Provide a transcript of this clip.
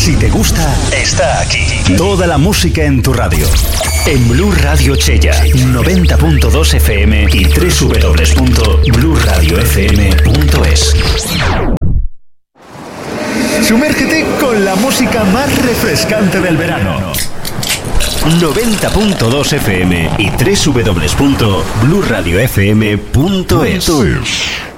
Si te gusta, está aquí. Toda la música en tu radio. En Blu Radio Chella, 90.2 FM y www.bluradiofm.es. Sumérgete con la música más refrescante del verano. 90.2 FM y www.bluradiofm.es.